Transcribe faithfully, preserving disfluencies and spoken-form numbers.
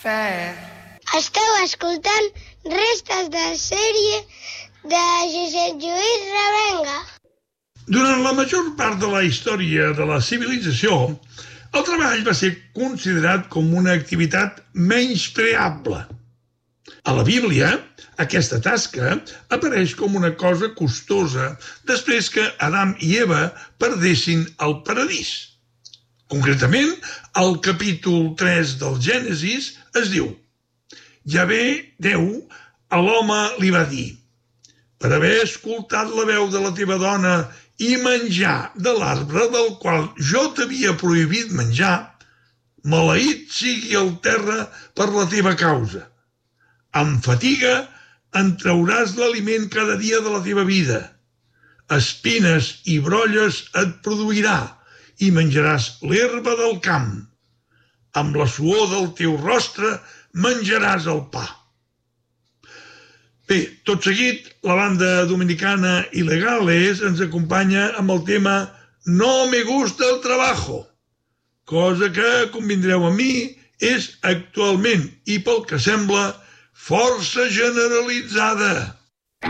fair. Esteu escoltant restes de sèrie de Josep Lluís Revenga. Durant la major part de la història de la civilització, el treball va ser considerat com una activitat menyspreable. A la Bíblia, aquesta tasca apareix com una cosa costosa després que Adam i Eva perdessin el paradís. Concretament, al capítol tres del Gènesis es diu: Yahvé, Déu, a l'home li va dir: per haver escoltat la veu de la teva dona i menjar de l'arbre del qual jo t'havia prohibit menjar, maleït sigui el terra per la teva causa. Amb fatiga en trauràs l'aliment cada dia de la teva vida. Espines i brolles et produirà i menjaràs l'herba del camp. Amb la suor del teu rostre menjaràs el pa. Bé, tot seguit, la banda dominicana Ilegales ens acompanya amb el tema No me gusta el trabajo, cosa que, convindreu amb mi, és actualment, i pel que sembla, força generalitzada.